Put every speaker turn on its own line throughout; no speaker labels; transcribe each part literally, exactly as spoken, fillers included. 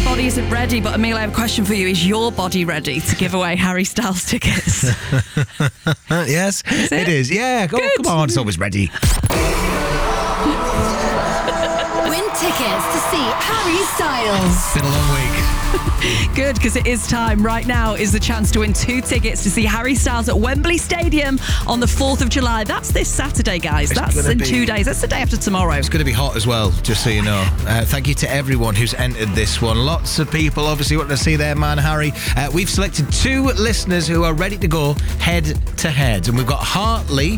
body isn't ready, but Emil, I have a question for you. Is your body ready to give away Harry Styles tickets?
Yes, is it? it is. Yeah, go, come on, it's always ready.
Win tickets to see Harry Styles.
Been a long week.
Good, because it is time. Right now is the chance to win two tickets to see Harry Styles at Wembley Stadium on the fourth of July. That's this Saturday, guys.
It's
That's in
be,
two days. That's the day after tomorrow.
It's going to be hot as well, just so you know. Uh, thank you to everyone who's entered this one. Lots of people obviously want to see their man, Harry. Uh, we've selected two listeners who are ready to go head to head. And we've got Hartley.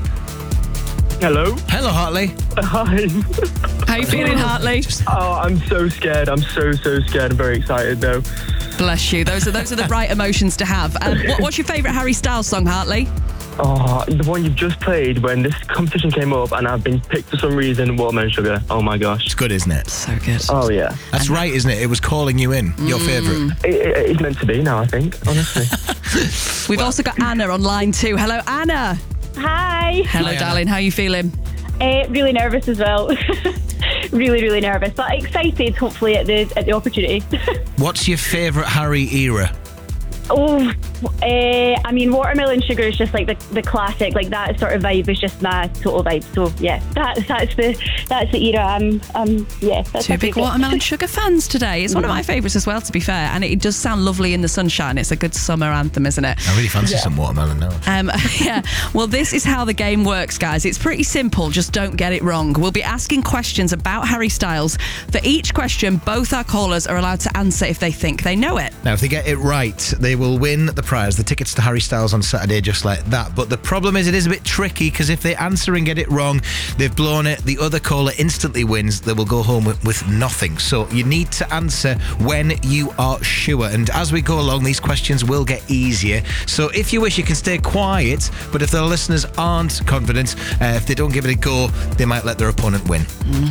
Hello.
Hello, Hartley.
Hi.
How you feeling, Hartley?
Oh, I'm so scared. I'm so, so scared. I'm very excited, though.
Bless you. Those are those are the right emotions to have. Um, what, what's your favourite Harry Styles song, Hartley?
Oh, the one you've just played when this competition came up and I've been picked for some reason, Watermelon Sugar. Oh, my gosh.
It's good, isn't it?
So good.
Oh, yeah.
That's and right, isn't it? It was calling you in. Your
Mm.
favourite.
It, it, it's meant to be now, I think, honestly.
We've
well.
also got Anna on line two. Hello, Anna.
Hi.
Hello,
Hi,
darling. How are you feeling?
Uh, really nervous as well. really, really nervous, but excited. Hopefully at the at the opportunity.
What's your favourite Harry era?
oh, uh, I mean, Watermelon Sugar is just like the, the classic. Like that sort of vibe is just my total vibe. So yeah, that that's the that's the era. I'm um yeah. That's
Two
my
big
favourite.
Watermelon Sugar fans today. It's one of my favourites as well, to be fair, and it does sound lovely in the sunshine. It's a good summer anthem, isn't it?
I really fancy some watermelon now.
Um, yeah. Well, this is how the game works, guys. It's pretty simple. Just don't get it wrong. We'll be asking questions about Harry Styles. For each question, both our callers are allowed to answer if they think they know it.
Now, if they get it right, they will win the prize, the tickets to Harry Styles on Saturday, just like that. But the problem is, it is a bit tricky, because if they answer and get it wrong, they've blown it. The other caller instantly wins. They will go home with, with nothing. So you need to answer when you are sure. And as we go along, these questions will get easier. So if you wish, you can stay quiet. But if the listeners aren't confident, uh, if they don't give it a go, they might let their opponent win.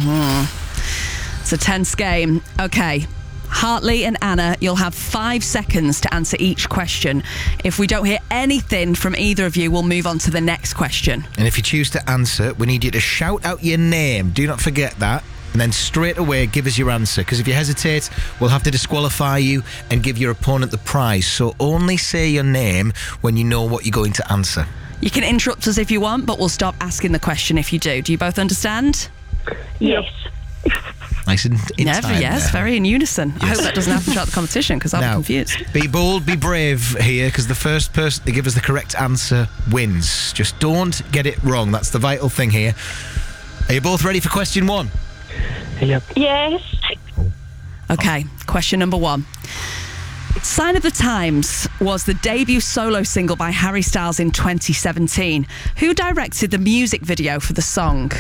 Mm-hmm. It's a tense game. Okay. Hartley and Anna, you'll have five seconds to answer each question. If we don't hear anything from either of you, we'll move on to the next question.
And if you choose to answer, we need you to shout out your name. Do not forget that. And then straight away give us your answer. Because if you hesitate, we'll have to disqualify you and give your opponent the prize. So only say your name when you know what you're going to answer.
You can interrupt us if you want, but we'll stop asking the question if you do. Do you both understand?
Yes.
Nice and in
Never,
time
yes,
there.
very in unison. I hope that doesn't happen throughout the competition, because I'm
Now,
confused.
Be bold, be brave here, because the first person to give us the correct answer wins. Just don't get it wrong. That's the vital thing here. Are you both ready for question one?
Yep.
Yes.
Okay, question number one. Sign of the Times was the debut solo single by Harry Styles in twenty seventeen. Who directed the music video for the song?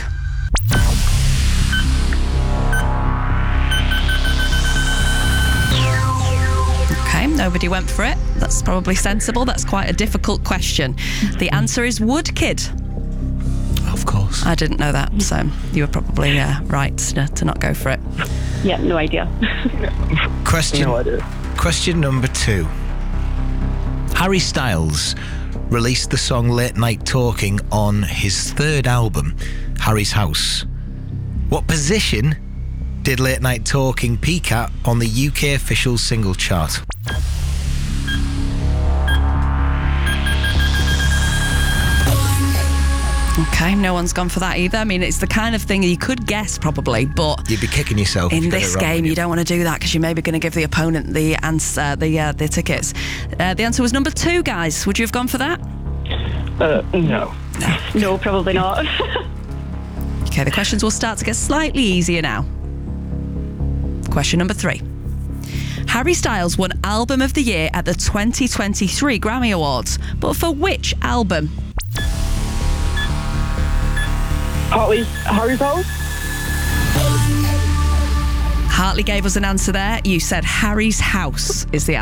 Okay, nobody went for it. That's probably sensible. That's quite a difficult question. The answer is Woodkid.
Of course.
I didn't know that, so you were probably uh, right to, to not go for it.
Yeah, no idea.
Question,
No idea.
question number two. Harry Styles released the song Late Night Talking on his third album, Harry's House. What position did Late Night Talking peak at on the U K official single chart?
Okay, no one's gone for that either. I mean, it's the kind of thing you could guess probably, but
You'd be kicking yourself if
in
you got
this
it wrong,
game,
wouldn't
you don't want to do that, because you're maybe going to give the opponent the answer, the uh, the tickets. Uh, the answer was number two, guys. Would you have gone for that?
Uh, no.
No, probably not.
Okay, the questions will start to get slightly easier now. Question number three. Harry Styles won Album of the Year at the twenty twenty-three Grammy Awards, but for which album?
Hartley, Harry's House?
Hartley gave us an answer there. You said Harry's House is the answer.